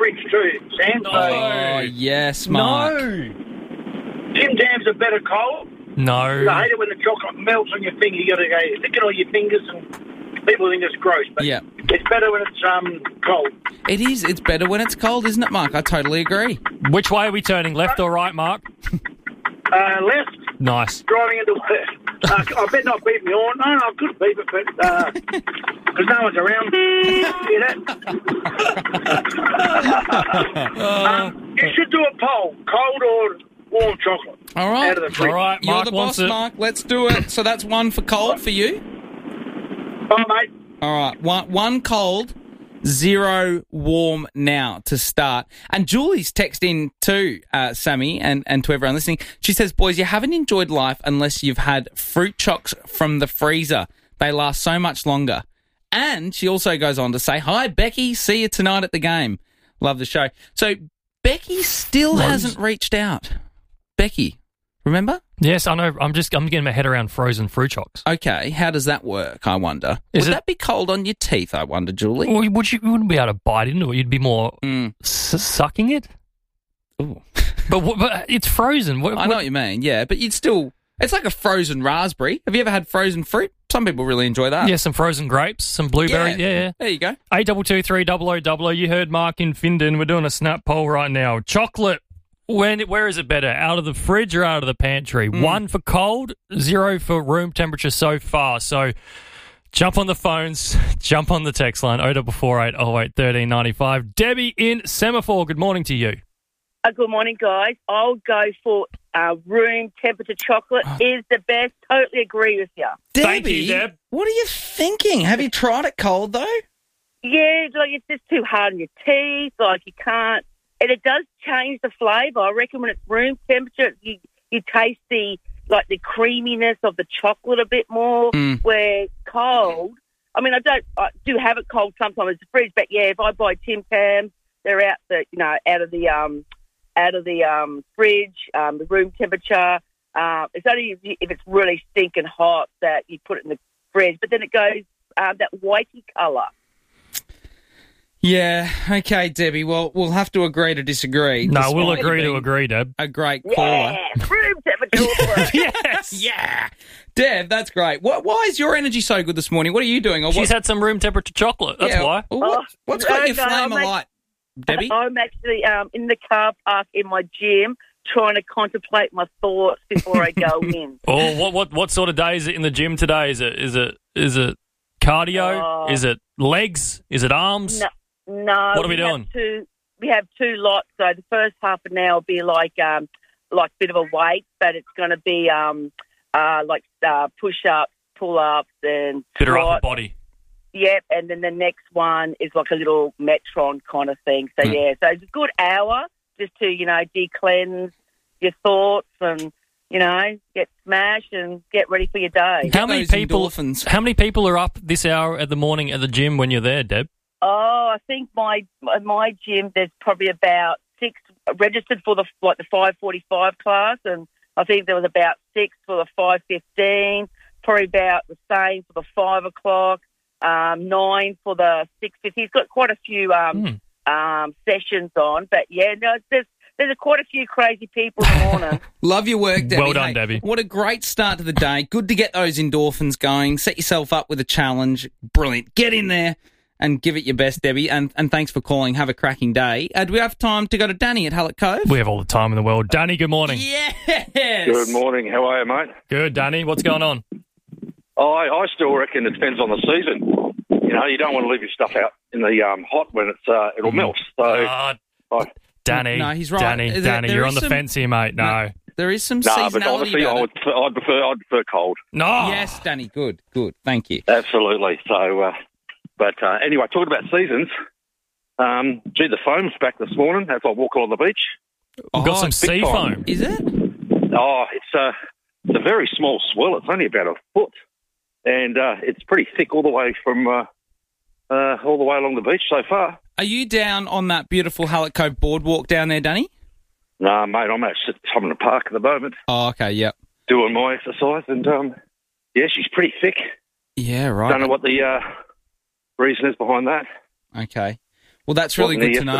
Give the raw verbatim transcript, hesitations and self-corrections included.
fridge too, Sam. No. So Oh, yes, Mark. No. Tim Tams are better cold. No. I hate it when the chocolate melts on your finger. You got to go lick it on your fingers, and people think it's gross. But Yeah. it's better when it's um cold. It is. It's better when it's cold, isn't it, Mark? I totally agree. Which way are we turning, left or right, Mark? Uh, left, Nice. driving into left. Uh, I bet not beat me on. No, no, I could beat it, but because no one's around. See that? um, you should do a poll: cold or warm chocolate. All right. Out of the fridge. All right, You're Mark the wants boss, it. Mark. Let's do it. So that's one for cold for you. Oh, mate. All right. One, one cold, zero warm now to start. And Julie's texting too, uh, Sammy, and, and to everyone listening. She says, boys, you haven't enjoyed life unless you've had fruit chocks from the freezer. They last so much longer. And she also goes on to say, hi, Becky. See you tonight at the game. Love the show. So Becky still Rose. hasn't reached out. Becky, remember? Yes, I know. I'm just I'm getting my head around frozen fruit chocks. Okay, how does that work, I wonder? Is Would it- that be cold on your teeth, I wonder, Julie? Well, would you, you wouldn't be able to bite into it. You'd be more Mm. s- sucking it. Ooh. But, wh- but it's frozen. What, I know what you mean, yeah, but you'd still... It's like a frozen raspberry. Have you ever had frozen fruit? Some people really enjoy that. Yeah, some frozen grapes, some blueberries. Yeah, yeah. There you go. Eight double two three double o double o. You heard Mark in Findon. We're doing a snap poll right now. Chocolate. When where is it better? Out of the fridge or out of the pantry? Mm. One for cold, zero for room temperature so far. So jump on the phones, jump on the text line oh double four eight oh eight thirteen ninety five. Debbie in Semaphore. Good morning to you. Uh, good morning, guys. I'll go for uh, room temperature chocolate is the best. Totally agree with you. Debbie, Thank you, Deb. what are you thinking? Have you tried it cold, though? Yeah, like it's just too hard on your teeth. Like you can't, and it does change the flavour. I reckon when it's room temperature, you you taste the like the creaminess of the chocolate a bit more. Mm. Where cold, I mean, I don't, I do have it cold sometimes in the fridge, but yeah, if I buy Tim Tams, they're out the you know out of the um out of the um fridge, um the room temperature. Uh, it's only if, you, if it's really stinking hot that you put it in the fridge, but then it goes uh, that whitey colour. Yeah, okay, Debbie. Well, we'll have to agree to disagree. No, we'll despite agree you to being agree, Deb. A great caller. Yeah, room temperature chocolate. Yes. Yeah. Deb, that's great. What, why is your energy so good this morning? What are you doing? Or She's what, had some room temperature chocolate. That's yeah, why. well, what, Oh, what's got no, your no, flame I'm alight, Debbie? I'm actually um, in the car park in my gym trying to contemplate my thoughts before I go in. Oh, what what what sort of day is it in the gym today? Is it is it is it cardio? Oh. Is it legs? Is it arms? No, no. What are we have doing? Two, we have two lots. So the first half an hour will be like um, like a bit of a weight, but it's going to be um, uh, like uh, push-ups, pull-ups, and Bit of upper squats. body. Yep, and then the next one is like a little Metron kind of thing. So, Mm. yeah, so it's a good hour just to, you know, de-cleanse your thoughts and, you know, get smashed and get ready for your day. How many those people? endorphins. How many people are up this hour at the morning at the gym when you're there, Deb? Oh, I think my my gym, there's probably about six registered for the like the five forty-five class, and I think there was about six for the five fifteen, probably about the same for the five o'clock. Um, nine for the six fifty. He's got quite a few um, Hmm. um, sessions on, but yeah, no, there's there's a quite a few crazy people in the morning. Love your work, Debbie. Well done, Hey, Debbie. What a great start to the day. Good to get those endorphins going. Set yourself up with a challenge. Brilliant. Get in there and give it your best, Debbie. And, and thanks for calling. Have a cracking day. Uh, do we have time to go to Danny at Hallett Cove? We have all the time in the world. Danny, good morning. Yes. Good morning. How are you, mate? Good, Danny. What's going on? Oh, I, I still reckon it depends on the season. You know, you don't want to leave your stuff out in the um, hot when it's uh, it'll melt. So, Ah, I, Danny. No, he's right. Danny, There- Danny, there you're is on the some- fence here, mate. No. There is some nah, but seasonality obviously about I it. would prefer, I'd prefer I'd prefer cold. No. Yes, Danny. Good. Good. Thank you. Absolutely. So, uh, but uh, anyway, talking about seasons. Um, gee, the foam's back this morning as I walk along the beach. We've got Oh, some big sea time. foam. Is it? Oh, it's a it's a very small swell. It's only about a foot, and uh, it's pretty thick all the way from uh, uh, all the way along the beach so far. Are you down on that beautiful Hallett Cove boardwalk down there, Danny? Nah, mate, I'm actually I'm in the park at the moment Oh, okay. Yep. doing my exercise, and um, yeah, she's pretty thick. Yeah, right. Don't know what the uh, reason is behind that. Okay. Well, that's really Wasn't good there to know.